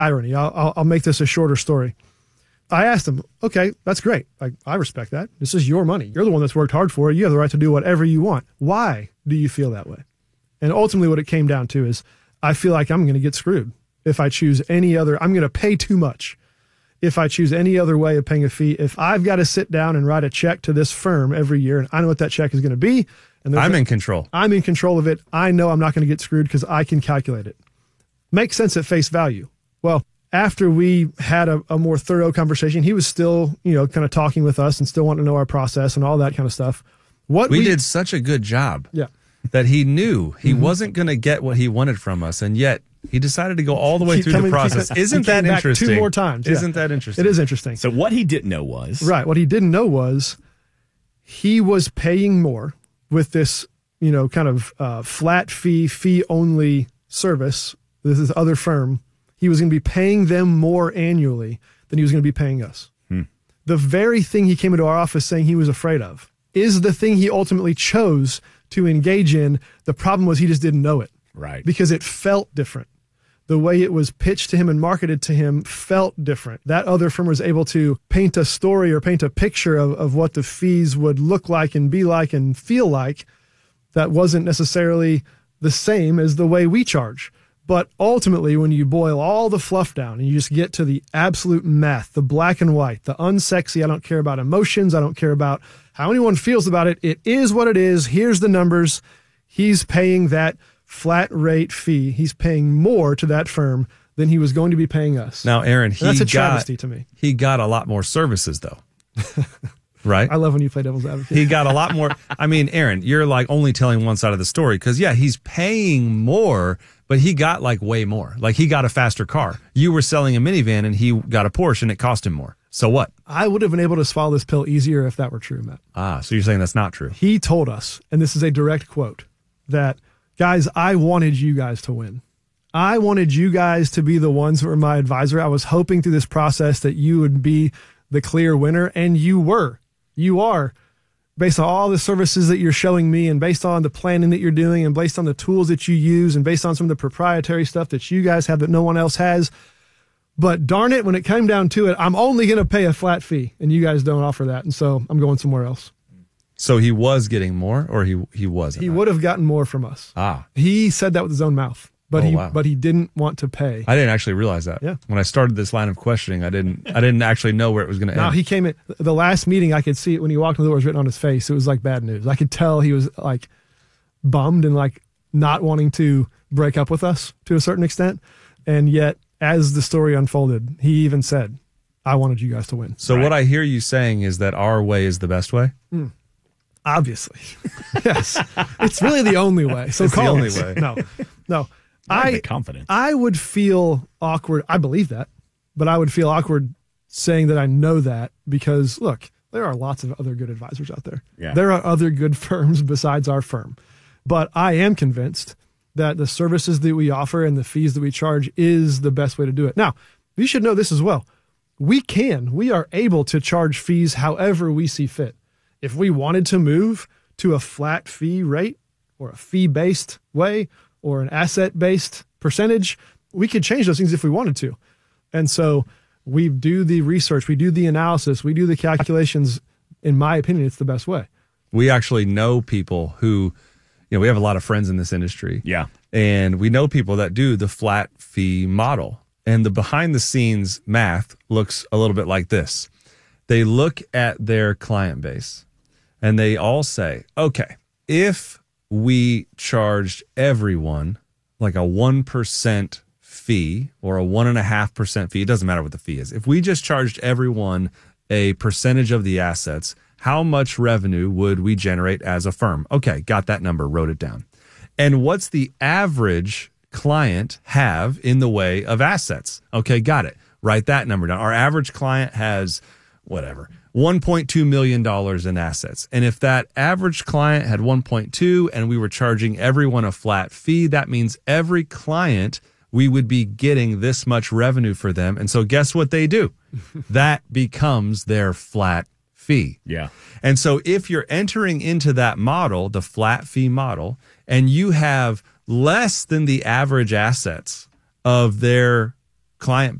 irony. I'll make this a shorter story. I asked him, okay, that's great. I respect that. This is your money. You're the one that's worked hard for it. You have the right to do whatever you want. Why do you feel that way? And ultimately what it came down to is I feel like I'm going to get screwed if I choose any other. I'm going to pay too much if I choose any other way of paying a fee. If I've got to sit down and write a check to this firm every year and I know what that check is going to be. And I'm in control. I'm in control of it. I know I'm not going to get screwed because I can calculate it. Makes sense at face value. Well, after we had a more thorough conversation, he was still, kind of talking with us and still wanting to know our process and all that kind of stuff. We did such a good job that he knew he wasn't going to get what he wanted from us, and yet he decided to go all the way through the process. Isn't that interesting? 2 more times. Isn't that interesting? It is interesting. So what he didn't know was... Right. What he didn't know was he was paying more with this, kind of flat fee only service. This is other firm. He was going to be paying them more annually than he was going to be paying us. The very thing he came into our office saying he was afraid of is the thing he ultimately chose to engage in. The problem was he just didn't know it. Right. Because it felt different. The way it was pitched to him and marketed to him felt different. That other firm was able to paint a story or paint a picture of what the fees would look like and be like and feel like that wasn't necessarily the same as the way we charge. But ultimately, when you boil all the fluff down and you just get to the absolute math, the black and white, the unsexy, I don't care about emotions, I don't care about how anyone feels about it. It is what it is. Here's the numbers. He's paying that flat rate fee. He's paying more to that firm than he was going to be paying us. Now, Aaron, that's a travesty to me. He got a lot more services, though. Right? I love when you play devil's advocate. He got a lot more. I mean, Aaron, you're like only telling one side of the story because, he's paying more, but he got like way more. Like he got a faster car. You were selling a minivan and he got a Porsche and it cost him more. So what? I would have been able to swallow this pill easier if that were true, Matt. So you're saying that's not true? He told us, and this is a direct quote, that, guys, I wanted you guys to win. I wanted you guys to be the ones who were my advisor. I was hoping through this process that you would be the clear winner, and you were. You are, based on all the services that you're showing me and based on the planning that you're doing and based on the tools that you use and based on some of the proprietary stuff that you guys have that no one else has. But darn it, when it came down to it, I'm only going to pay a flat fee, and you guys don't offer that, and so I'm going somewhere else. So he was getting more, or he wasn't? He would have gotten more from us. He said that with his own mouth. But he didn't want to pay. I didn't actually realize that. Yeah. When I started this line of questioning, I didn't actually know where it was going to end. No, he came in the last meeting. I could see it when he walked in the door. It was written on his face. It was like bad news. I could tell he was like bummed and like not wanting to break up with us to a certain extent. And yet, as the story unfolded, he even said, "I wanted you guys to win." So what I hear you saying is that our way is the best way. Obviously, yes. It's really the only way. So it's call the only us. way. No. Confidence. I would feel awkward. I believe that, but I would feel awkward saying that I know that because, look, there are lots of other good advisors out there. Yeah. There are other good firms besides our firm. But I am convinced that the services that we offer and the fees that we charge is the best way to do it. Now, you should know this as well. We are able to charge fees however we see fit. If we wanted to move to a flat fee rate or a fee-based way, or an asset-based percentage, we could change those things if we wanted to. And so we do the research, we do the analysis, we do the calculations. In my opinion, it's the best way. We actually know people who, we have a lot of friends in this industry. Yeah. And we know people that do the flat fee model. And the behind-the-scenes math looks a little bit like this. They look at their client base, and they all say, okay, if we charged everyone like a 1% fee or a 1.5% fee. It doesn't matter what the fee is. If we just charged everyone a percentage of the assets, how much revenue would we generate as a firm? Okay, got that number, wrote it down. And what's the average client have in the way of assets? Okay, got it. Write that number down. Our average client has $1.2 million in assets. And if that average client had 1.2 and we were charging everyone a flat fee, that means every client, we would be getting this much revenue for them. And so guess what they do? That becomes their flat fee. Yeah. And so if you're entering into that model, the flat fee model, and you have less than the average assets of their client